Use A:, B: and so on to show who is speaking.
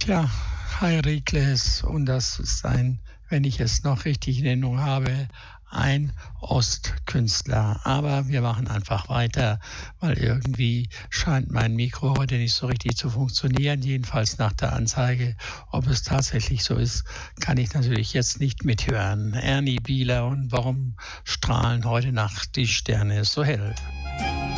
A: Tja, Heirikles, und das ist wenn ich es noch richtig in Erinnerung habe, ein Ostkünstler. Aber wir machen einfach weiter, weil irgendwie scheint mein Mikro heute nicht so richtig zu funktionieren. Jedenfalls nach der Anzeige. Ob es tatsächlich so ist, kann ich natürlich jetzt nicht mithören. Ernie Bieler, und warum strahlen heute Nacht die Sterne so hell?